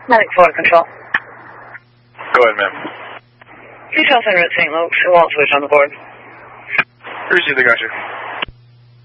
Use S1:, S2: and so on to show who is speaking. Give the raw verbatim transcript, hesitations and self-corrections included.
S1: Medic Florida Control.
S2: Go ahead, ma'am.
S1: Two South Route Saint Luke's, Wall switch on the board.
S2: Appreciate the gotcha.